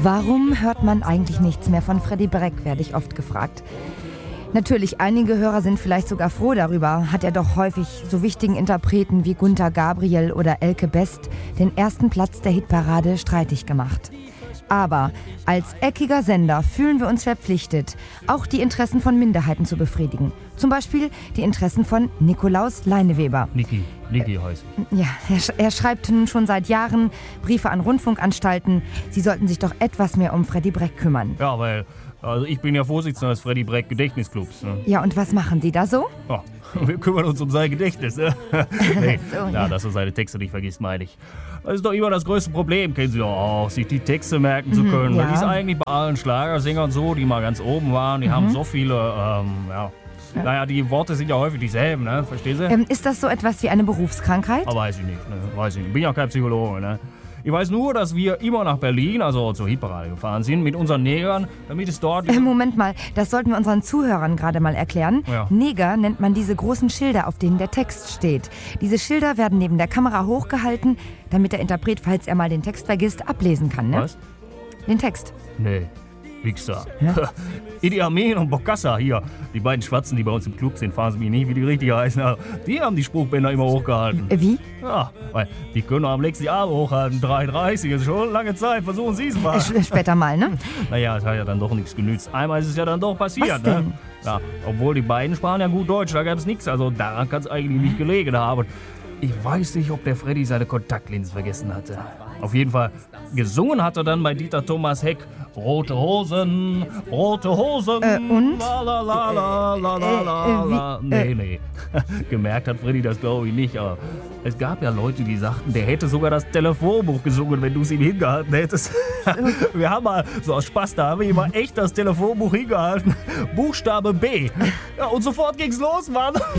Warum hört man eigentlich nichts mehr von Freddy Breck, werde ich oft gefragt. Natürlich, einige Hörer sind vielleicht sogar froh darüber, hat er doch häufig so wichtigen Interpreten wie Gunter Gabriel oder Elke Best den ersten Platz der Hitparade streitig gemacht. Aber als eckiger Sender fühlen wir uns verpflichtet, auch die Interessen von Minderheiten zu befriedigen. Zum Beispiel die Interessen von Nikolaus Leineweber. Niki heißt. Ja, er schreibt nun schon seit Jahren Briefe an Rundfunkanstalten. Sie sollten sich doch etwas mehr um Freddy Breck kümmern. Ja, weil ich bin ja Vorsitzender des Freddy Breck Gedächtnisclubs. Ne? Ja, und was machen Sie da so? Ja, wir kümmern uns um sein Gedächtnis. Ne? Nee, so, ja, dass er seine Texte nicht vergisst, meine ich. Das ist doch immer das größte Problem, kennen Sie doch auch, sich die Texte merken zu können. Ja. Das ist eigentlich bei allen Schlagersängern so, die mal ganz oben waren. Die haben so viele, Naja, die Worte sind ja häufig dieselben, ne? Verstehst du? Ist das so etwas wie eine Berufskrankheit? Aber weiß ich nicht, ne? Weiß ich nicht. Bin ja kein Psychologe, ne? Ich weiß nur, dass wir immer nach Berlin, also zur Hitparade gefahren sind, mit unseren Negern, damit es dort... Moment mal, das sollten wir unseren Zuhörern gerade mal erklären. Ja. Neger nennt man diese großen Schilder, auf denen der Text steht. Diese Schilder werden neben der Kamera hochgehalten, damit der Interpret, falls er mal den Text vergisst, ablesen kann, ne? Was? Den Text. Nee, Wichser. Ja? Idi Amin und Bokassa hier, die beiden Schwarzen, die bei uns im Club sind, fahren Sie mich nicht, wie die richtig heißen, aber die haben die Spruchbänder immer hochgehalten. Wie? Ja, weil die können am nächsten Jahr hochhalten, 3,30, ist schon lange Zeit, versuchen Sie es mal. Später mal, ne? Naja, es hat ja dann doch nichts genützt. Einmal ist es ja dann doch passiert, Was denn? ne? Ja, obwohl die beiden sprachen ja gut Deutsch, da gab es nichts, also daran kann es eigentlich nicht gelegen haben. Ich weiß nicht, ob der Freddy seine Kontaktlinsen vergessen hatte. Auf jeden Fall, gesungen hat er dann bei Dieter Thomas Heck Rote Hosen, rote Hosen, und? la la la la la la la. Nee. Gemerkt hat Freddy das, glaube ich, nicht, aber es gab ja Leute, die sagten, der hätte sogar das Telefonbuch gesungen, wenn du es ihm hingehalten hättest. Wir haben mal, so aus Spaß, da haben wir ihm mal echt das Telefonbuch hingehalten. Buchstabe B. Ja, und sofort ging's los, Mann.